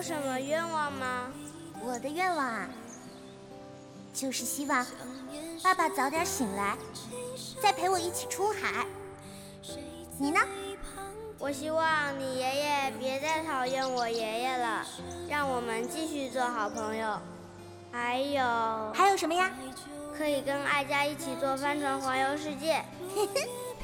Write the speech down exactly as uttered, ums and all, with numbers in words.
什么愿望吗？ 我的愿望啊，就是希望爸爸早点醒来，再陪我一起出海。你呢？ 我希望你爷爷别再讨厌我爷爷了，让我们继续做好朋友。还有还有什么呀？ 可以跟爱家一起坐帆船环游世界。